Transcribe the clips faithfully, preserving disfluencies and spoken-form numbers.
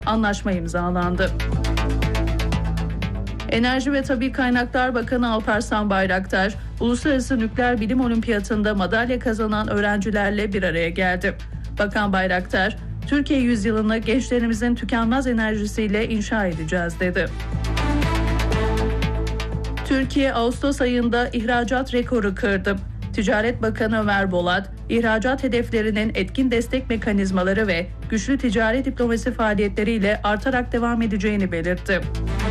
anlaşma imzalandı. Enerji ve Tabii Kaynaklar Bakanı Alparslan Bayraktar, Uluslararası Nükleer Bilim Olimpiyatı'nda madalya kazanan öğrencilerle bir araya geldi. Bakan Bayraktar, Türkiye yüzyılını gençlerimizin tükenmez enerjisiyle inşa edeceğiz dedi. Türkiye Ağustos ayında ihracat rekoru kırdı. Ticaret Bakanı Ömer Bolat, ihracat hedeflerinin etkin destek mekanizmaları ve güçlü ticari diplomasi faaliyetleriyle artarak devam edeceğini belirtti.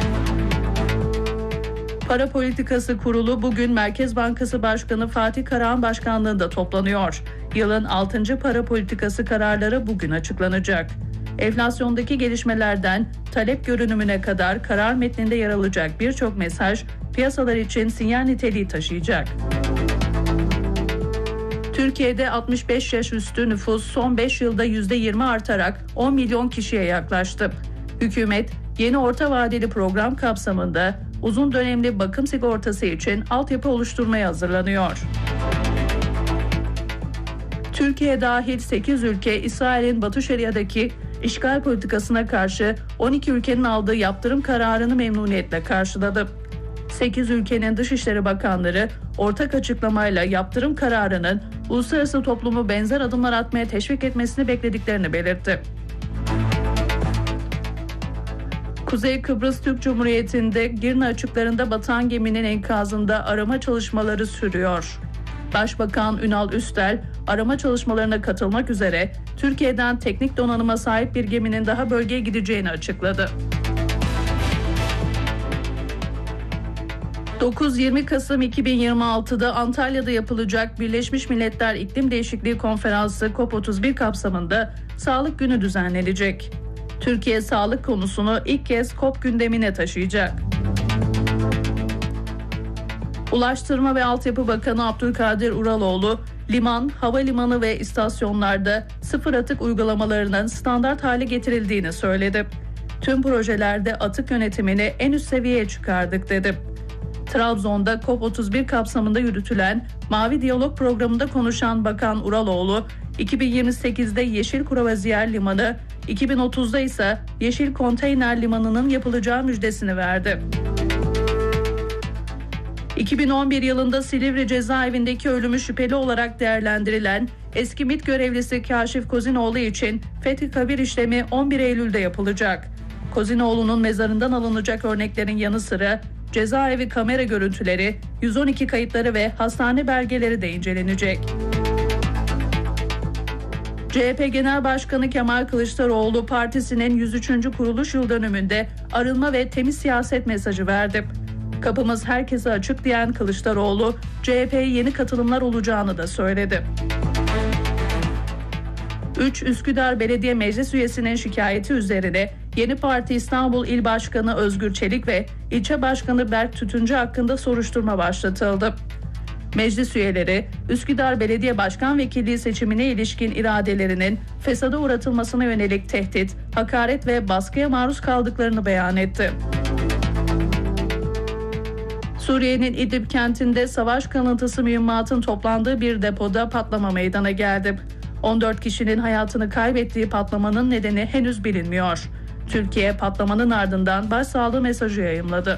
Para Politikası Kurulu bugün Merkez Bankası Başkanı Fatih Karahan başkanlığında toplanıyor. Yılın altıncı para politikası kararları bugün açıklanacak. Enflasyondaki gelişmelerden talep görünümüne kadar karar metninde yer alacak birçok mesaj piyasalar için sinyal niteliği taşıyacak. Türkiye'de altmış beş yaş üstü nüfus son beş yılda yüzde yirmi artarak on milyon kişiye yaklaştı. Hükümet yeni orta vadeli program kapsamında uzun dönemli bakım sigortası için altyapı oluşturmaya hazırlanıyor. Türkiye dahil sekiz ülke İsrail'in Batı Şeria'daki işgal politikasına karşı on iki ülkenin aldığı yaptırım kararını memnuniyetle karşıladı. sekiz ülkenin Dışişleri Bakanları ortak açıklamayla yaptırım kararının uluslararası toplumu benzer adımlar atmaya teşvik etmesini beklediklerini belirtti. Kuzey Kıbrıs Türk Cumhuriyeti'nde Girne açıklarında batan geminin enkazında arama çalışmaları sürüyor. Başbakan Ünal Üstel, arama çalışmalarına katılmak üzere Türkiye'den teknik donanıma sahip bir geminin daha bölgeye gideceğini açıkladı. dokuz yirmi Kasım iki bin yirmi altıda Antalya'da yapılacak Birleşmiş Milletler İklim Değişikliği Konferansı COP otuz bir kapsamında Sağlık Günü düzenlenecek. Türkiye sağlık konusunu ilk kez COP gündemine taşıyacak. Ulaştırma ve Altyapı Bakanı Abdülkadir Uraloğlu, liman, havalimanı ve istasyonlarda sıfır atık uygulamalarının standart hale getirildiğini söyledi. Tüm projelerde atık yönetimini en üst seviyeye çıkardık dedi. Trabzon'da COP otuz bir kapsamında yürütülen Mavi Diyalog programında konuşan Bakan Uraloğlu, iki bin yirmi sekizde Yeşil Kruvaziyer Limanı, iki bin otuzda ise Yeşil Konteyner Limanı'nın yapılacağı müjdesini verdi. iki bin on bir yılında Silivri cezaevindeki ölümü şüpheli olarak değerlendirilen eski MİT görevlisi Kaşif Kozinoğlu için fethi kabir işlemi on bir Eylül'de yapılacak. Kozinoğlu'nun mezarından alınacak örneklerin yanı sıra cezaevi kamera görüntüleri, yüz on iki kayıtları ve hastane belgeleri de incelenecek. C H P Genel Başkanı Kemal Kılıçdaroğlu partisinin yüz üçüncü kuruluş yıl dönümünde arınma ve temiz siyaset mesajı verdi. Kapımız herkese açık diyen Kılıçdaroğlu, C H P'ye yeni katılımlar olacağını da söyledi. üç Üsküdar Belediye Meclis üyesinin şikayeti üzerine Yeni Parti İstanbul İl Başkanı Özgür Çelik ve İlçe Başkanı Berk Tütüncü hakkında soruşturma başlatıldı. Meclis üyeleri Üsküdar Belediye Başkan Vekilliği seçimine ilişkin iradelerinin fesada uğratılmasına yönelik tehdit, hakaret ve baskıya maruz kaldıklarını beyan etti. Suriye'nin İdlib kentinde savaş kalıntısı mühimmatın toplandığı bir depoda patlama meydana geldi. on dört kişinin hayatını kaybettiği patlamanın nedeni henüz bilinmiyor. Türkiye patlamanın ardından başsağlığı mesajı yayımladı.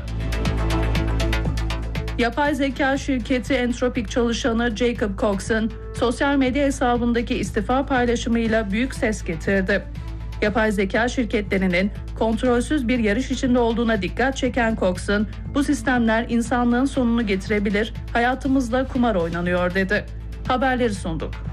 Yapay zeka şirketi Anthropic çalışanı Jacob Cox'un sosyal medya hesabındaki istifa paylaşımıyla büyük ses getirdi. Yapay zeka şirketlerinin kontrolsüz bir yarış içinde olduğuna dikkat çeken Cox'un, "Bu sistemler insanlığın sonunu getirebilir, hayatımızla kumar oynanıyor" dedi. Haberleri sunduk.